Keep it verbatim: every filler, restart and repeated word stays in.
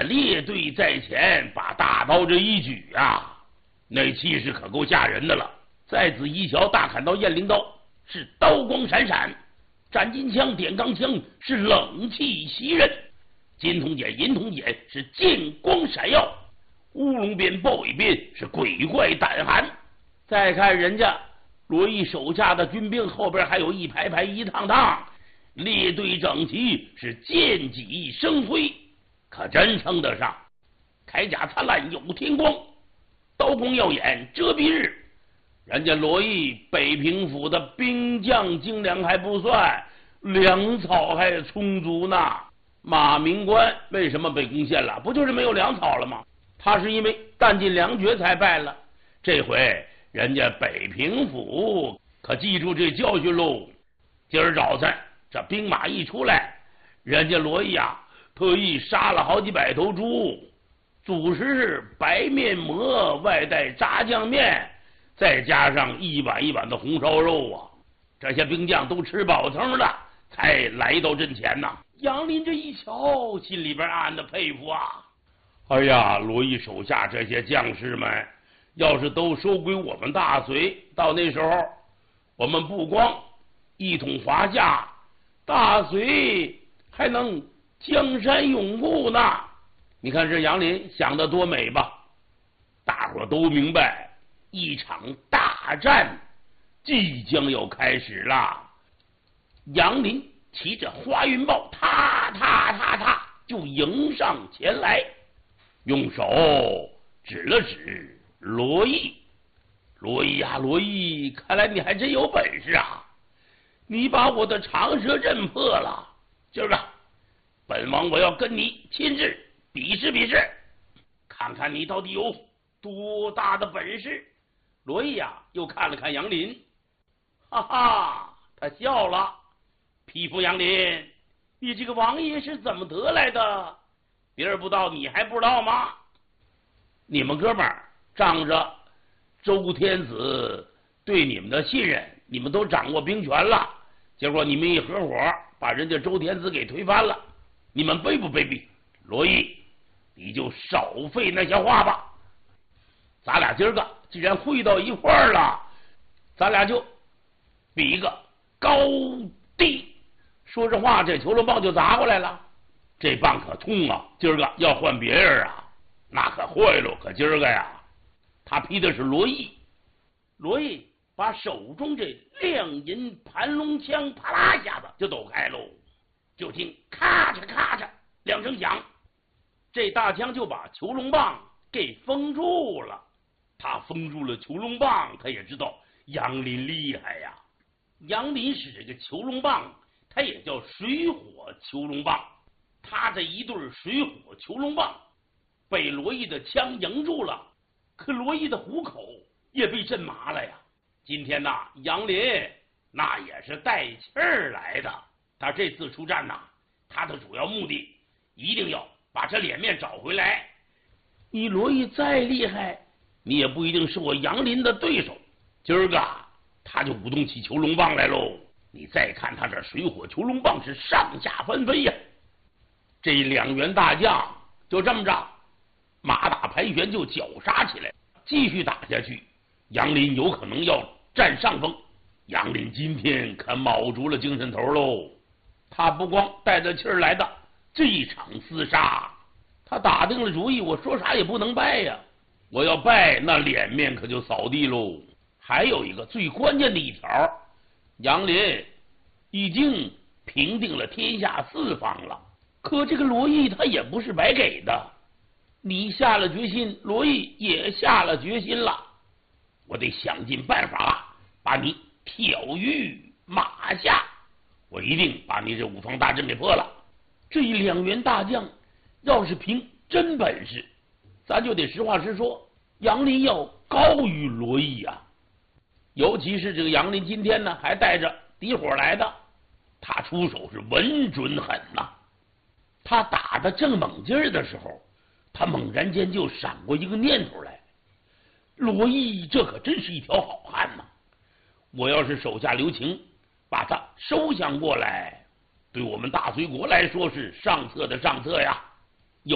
列队在前，把大刀这一举啊，那气势可够吓人的了。再仔细瞧，大砍刀、雁翎刀是刀光闪闪，斩金枪、点钢枪是冷气袭人，金铜锏、银铜锏是剑光闪耀，乌龙鞭、豹尾鞭是鬼怪胆寒。再看人家罗毅手下的军兵，后边还有一排排、一趟趟，列队整齐，是剑戟生辉，可真称得上铠甲灿烂有天光，刀光耀眼遮蔽日。人家罗毅北平府的兵将精良还不算，粮草还充足呢。马明关为什么被攻陷了？不就是没有粮草了吗？他是因为弹尽粮绝才败了。这回人家北平府可记住这教训喽。今儿早晨这兵马一出来，人家罗毅啊特意杀了好几百头猪，主食是白面馍外带炸酱面，再加上一碗一碗的红烧肉啊，这些兵将都吃饱撑了，才来到阵前呐。杨林这一瞧，心里边暗暗的佩服啊！哎呀，罗毅手下这些将士们，要是都收归我们大隋，到那时候，我们不光一统华夏，大隋还能江山永固呢。你看这杨林想得多美吧？大伙都明白，一场大战即将要开始了。杨林骑着花云豹，踏踏踏踏就迎上前来，用手指了指罗毅。罗毅呀，罗毅，看来你还真有本事啊！你把我的长蛇阵破了，今儿个本王我要跟你亲自比试比试，看看你到底有多大的本事。罗毅呀，又看了看杨林，哈哈，他笑了。匹夫杨林，你这个王爷是怎么得来的？别人不知道，你还不知道吗？你们哥们儿仗着周天子对你们的信任，你们都掌握兵权了，结果你们一合伙把人家周天子给推翻了，你们卑不卑鄙？罗毅，你就少费那些话吧。咱俩今儿个既然会到一块儿了，咱俩就比一个高低。说这话，这球龙棒就砸过来了。这棒可痛啊！今儿个要换别人啊，那可坏了。可今儿个呀，他劈的是罗毅。罗毅把手中这亮银盘龙枪啪啦一下子就抖开喽，就听咔嚓咔嚓两声响，这大枪就把球龙棒给封住了。他封住了球龙棒，他也知道杨林厉害呀。杨林使这个球龙棒，它也叫水火球龙棒，他这一对水火球龙棒被罗毅的枪迎住了，可罗毅的虎口也被震麻了呀。今天呐，杨林那也是带气儿来的，他这次出战呐，他的主要目的一定要把这脸面找回来。你罗毅再厉害，你也不一定是我杨林的对手。今儿个他就舞动起球龙棒来喽。你再看他这水火球龙棒是上下翻飞呀，这两员大将就这么着马打盘旋就绞杀起来，继续打下去，杨林有可能要占上风。杨林今天可卯足了精神头喽，他不光带着气儿来的这一场厮杀，他打定了主意，我说啥也不能败呀，我要败那脸面可就扫地喽。还有一个最关键的一条，杨林已经平定了天下四方了，可这个罗毅他也不是白给的，你下了决心，罗毅也下了决心了，我得想尽办法把你挑于马下，我一定把你这五方大阵给破了。这两员大将要是凭真本事，咱就得实话实说，杨林要高于罗毅啊。尤其是这个杨林今天呢还带着敌火来的，他出手是稳准狠呐、啊。他打的正猛劲儿的时候，他猛然间就闪过一个念头来，罗毅这可真是一条好汉呐、啊！我要是手下留情，把他收降过来，对我们大隋国来说是上策的上策呀。